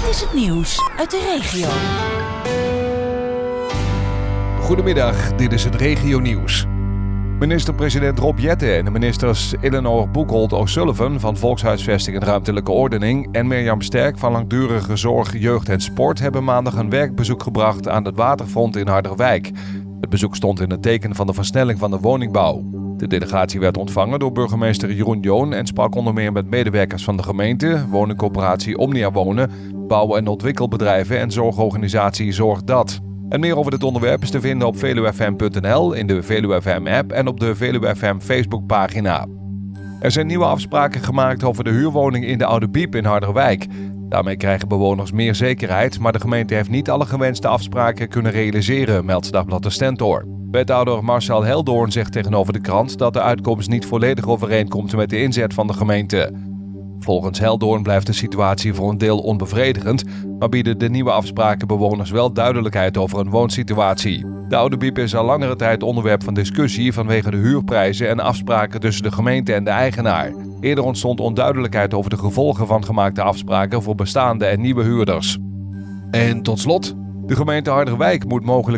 Dit is het nieuws uit de regio. Goedemiddag, dit is het regionieuws. Minister-president Rob Jetten en de ministers Eleanor Boekholt O'Sullivan van Volkshuisvesting en Ruimtelijke Ordening en Mirjam Sterk van Langdurige Zorg, Jeugd en Sport hebben maandag een werkbezoek gebracht aan het waterfront in Harderwijk. Het bezoek stond in het teken van de versnelling van de woningbouw. De delegatie werd ontvangen door burgemeester Jeroen Joon en sprak onder meer met medewerkers van de gemeente, woningcorporatie Omnia Wonen, bouw- en ontwikkelbedrijven en zorgorganisatie Zorg Dat. En meer over dit onderwerp is te vinden op veluwefm.nl, in de Veluwe FM-app en op de Veluwe FM Facebookpagina. Er zijn nieuwe afspraken gemaakt over de huurwoning in de Oude Biep in Harderwijk. Daarmee krijgen bewoners meer zekerheid, maar de gemeente heeft niet alle gewenste afspraken kunnen realiseren, meldt Dagblad de Stentor. Wethouder Marcel Heldoorn zegt tegenover de krant dat de uitkomst niet volledig overeenkomt met de inzet van de gemeente. Volgens Heldoorn blijft de situatie voor een deel onbevredigend, maar bieden de nieuwe afspraken bewoners wel duidelijkheid over hun woonsituatie. De Oude Biep is al langere tijd onderwerp van discussie vanwege de huurprijzen en afspraken tussen de gemeente en de eigenaar. Eerder ontstond onduidelijkheid over de gevolgen van gemaakte afspraken voor bestaande en nieuwe huurders. En tot slot, de gemeente Harderwijk moet mogelijk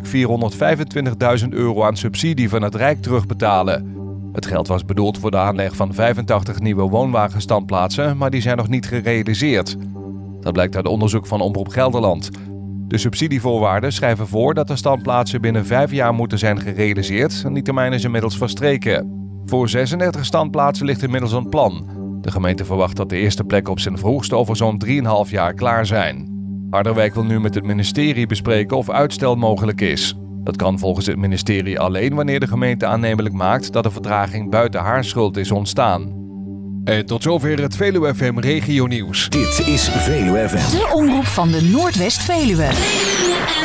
€425.000 aan subsidie van het Rijk terugbetalen. Het geld was bedoeld voor de aanleg van 85 nieuwe woonwagenstandplaatsen, maar die zijn nog niet gerealiseerd. Dat blijkt uit onderzoek van Omroep Gelderland. De subsidievoorwaarden schrijven voor dat de standplaatsen binnen 5 jaar moeten zijn gerealiseerd en die termijn is inmiddels verstreken. Voor 36 standplaatsen ligt inmiddels een plan. De gemeente verwacht dat de eerste plekken op zijn vroegst over zo'n 3,5 jaar klaar zijn. Harderwijk wil nu met het ministerie bespreken of uitstel mogelijk is. Dat kan volgens het ministerie alleen wanneer de gemeente aannemelijk maakt dat de vertraging buiten haar schuld is ontstaan. En tot zover het Veluwe FM Regionieuws. Dit is Veluwe FM. De omroep van de Noordwest-Veluwe.